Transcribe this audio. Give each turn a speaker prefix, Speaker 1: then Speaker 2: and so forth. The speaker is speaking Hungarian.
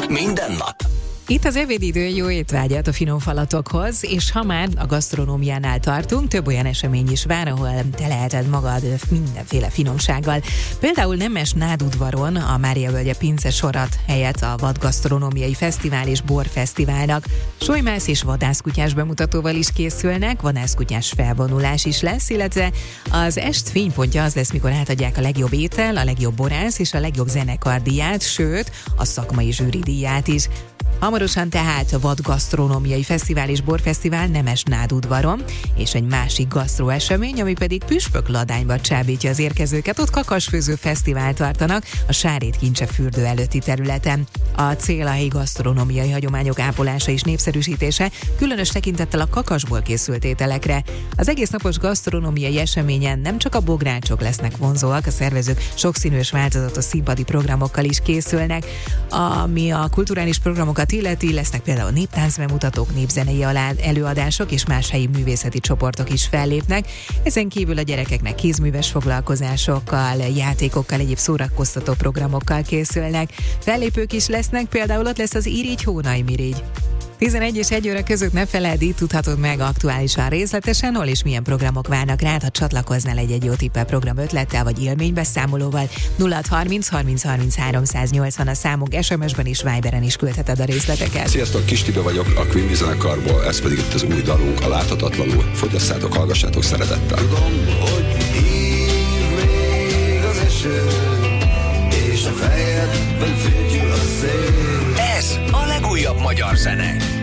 Speaker 1: Minden nap.
Speaker 2: Itt az ebédidő, jó étvágyat a finom falatokhoz, és ha már a gasztronómiánál tartunk, több olyan esemény is vár, ahol teleheted magad mindenféle finomsággal. Például Nemes Nádudvaron a Máriavölgye Pince Sorat helyett a Vadgasztronómiai Fesztivál és Borfesztiválnak. Solymász és vadászkutyás bemutatóval is készülnek, vadászkutyás felvonulás is lesz, illetve az est fénypontja az lesz, mikor átadják a legjobb étel, a legjobb borász és a legjobb zenekar díját, sőt, a szakmai zsűri díját is. Hamarosan tehát a Vadgasztronómiai Fesztivál és Borfesztivál Nemes Nádudvaron, és egy másik gasztroesemény, ami pedig Püspökladányba csábítja az érkezőket, ott kakasfőző fesztivál tartanak a Sárét Kincse fürdő előtti területen. A cél a helyi gasztronómiai hagyományok ápolása és népszerűsítése, különös tekintettel a kakasból készült ételekre. Az egész napos gasztronómiai eseményen nem csak a bográcsok lesznek vonzóak, a szervezők sokszínű és változatos színpadi programokkal is készülnek, ami a kulturális programokat illeti, lesznek például néptáncbemutatók, népzenei előadások és más helyi művészeti csoportok is fellépnek. Ezen kívül a gyerekeknek kézműves foglalkozásokkal, játékokkal, egyéb szórakoztató programokkal készülnek. Fellépők is lesznek, például ott lesz az Irigy Hónai Mirigy. 11 és 1 óra között ne feledd, itt tudhatod meg aktuálisan részletesen, hol és milyen programok várnak rád, ha csatlakoznál egy jó tippel program ötlettel vagy élménybeszámolóval. 0630 30 30 380 a számunk, SMS-ben és Viberen is küldheted a részleteket.
Speaker 3: Sziasztok, Kis Tibi vagyok a Quimby zenekarból, ez pedig itt az új dalunk, a Láthatatlanul. Fogyasszátok, hallgassátok szeretettel.
Speaker 4: Tudom, hogy hív még az eső, és a fejedben fütyül a szél.
Speaker 1: Ez a legújabb magyar zene.